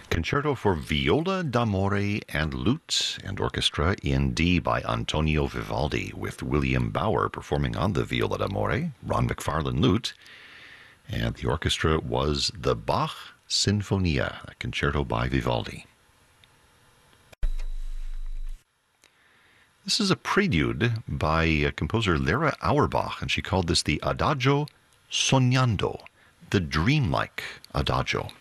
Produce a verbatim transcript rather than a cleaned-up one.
Concerto for Viola d'Amore and Lute and Orchestra in D by Antonio Vivaldi, with William Bauer performing on the Viola d'Amore, Ron McFarlane lute, and the orchestra was the Bach Sinfonia, a concerto by Vivaldi. This is a prelude by uh, composer Lara Auerbach, and she called this the Adagio Sognando, the dreamlike Adagio.